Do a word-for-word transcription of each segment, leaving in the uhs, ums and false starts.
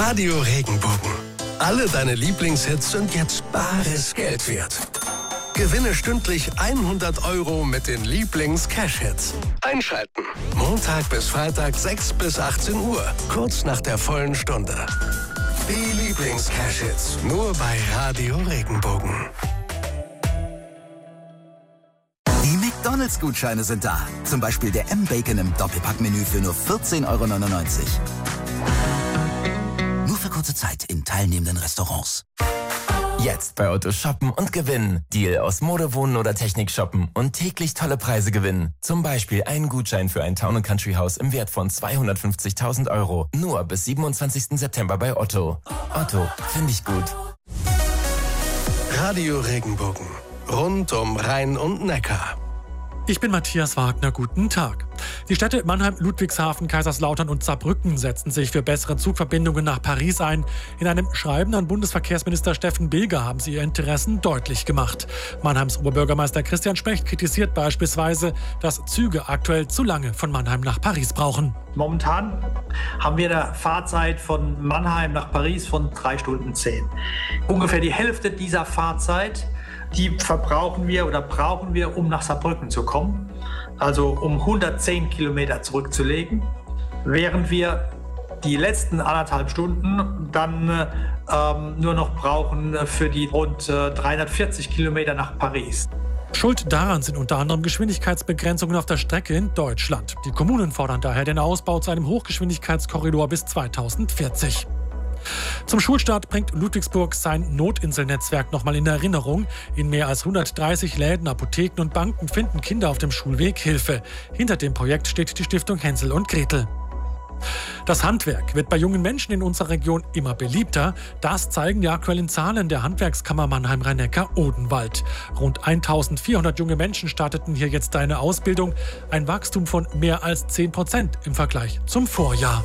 Radio Regenbogen. Alle deine Lieblingshits sind jetzt bares Geld wert. Gewinne stündlich hundert Euro mit den Lieblings-Cash-Hits. Einschalten. Montag bis Freitag sechs bis achtzehn Uhr. Kurz nach der vollen Stunde. Die Lieblings-Cash-Hits. Nur bei Radio Regenbogen. Die McDonalds-Gutscheine sind da. Zum Beispiel der M-Bacon im Doppelpackmenü für nur vierzehn Euro neunundneunzig. Nur für kurze Zeit in teilnehmenden Restaurants. Jetzt bei Otto shoppen und gewinnen. Deal aus Mode, Wohnen oder Technik shoppen und täglich tolle Preise gewinnen. Zum Beispiel einen Gutschein für ein Town and Country Haus im Wert von zweihundertfünfzigtausend Euro. Nur bis siebenundzwanzigsten September bei Otto. Otto, finde ich gut. Radio Regenbogen. Rund um Rhein und Neckar. Ich bin Matthias Wagner, guten Tag. Die Städte Mannheim, Ludwigshafen, Kaiserslautern und Saarbrücken setzen sich für bessere Zugverbindungen nach Paris ein. In einem Schreiben an Bundesverkehrsminister Steffen Bilger haben sie ihr Interessen deutlich gemacht. Mannheims Oberbürgermeister Christian Specht kritisiert beispielsweise, dass Züge aktuell zu lange von Mannheim nach Paris brauchen. Momentan haben wir eine Fahrzeit von Mannheim nach Paris von drei Stunden zehn. Ungefähr die Hälfte dieser Fahrzeit, die verbrauchen wir oder brauchen wir, um nach Saarbrücken zu kommen. Also um hundertzehn Kilometer zurückzulegen, während wir die letzten anderthalb Stunden dann ähm, nur noch brauchen für die rund äh, dreihundertvierzig Kilometer nach Paris. Schuld daran sind unter anderem Geschwindigkeitsbegrenzungen auf der Strecke in Deutschland. Die Kommunen fordern daher den Ausbau zu einem Hochgeschwindigkeitskorridor bis zweitausendvierzig. Zum Schulstart bringt Ludwigsburg sein Notinselnetzwerk nochmal in Erinnerung. In mehr als hundertdreißig Läden, Apotheken und Banken finden Kinder auf dem Schulweg Hilfe. Hinter dem Projekt steht die Stiftung Hänsel und Gretel. Das Handwerk wird bei jungen Menschen in unserer Region immer beliebter. Das zeigen die aktuellen Zahlen der Handwerkskammer Mannheim-Rhein-Neckar-Odenwald. Rund eintausendvierhundert junge Menschen starteten hier jetzt eine Ausbildung. Ein Wachstum von mehr als zehn Prozent im Vergleich zum Vorjahr.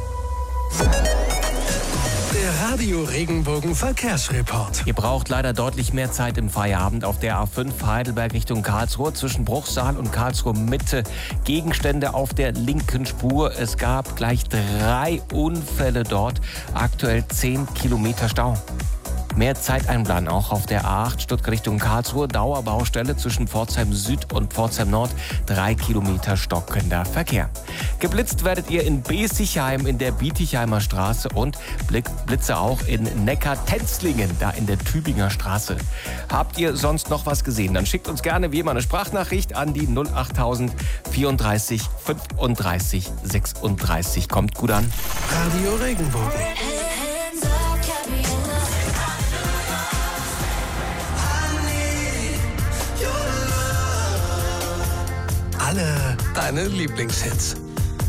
Der Radio Regenbogen Verkehrsreport. Ihr braucht leider deutlich mehr Zeit im Feierabend auf der A fünf Heidelberg Richtung Karlsruhe zwischen Bruchsal und Karlsruhe Mitte. Gegenstände auf der linken Spur. Es gab gleich drei Unfälle dort. Aktuell zehn Kilometer Stau. Mehr Zeit einplanen auch auf der A acht Stuttgart Richtung Karlsruhe. Dauerbaustelle zwischen Pforzheim Süd und Pforzheim Nord. Drei Kilometer stockender Verkehr. Geblitzt werdet ihr in Besichheim in der Bietigheimer Straße und Blitze auch in Neckar-Tenzlingen, da in der Tübinger Straße. Habt ihr sonst noch was gesehen? Dann schickt uns gerne wie immer eine Sprachnachricht an die null achttausend vierunddreißig fünfunddreißig sechsunddreißig. Kommt gut an. Radio Regenbogen. Alle deine Lieblingshits.